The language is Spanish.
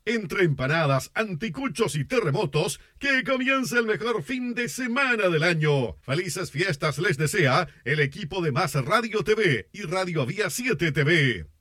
Entre empanadas, anticuchos y terremotos, que comience el mejor fin de semana del año. Felices fiestas les desea el equipo de Más Radio TV y Radio Vía 7 TV.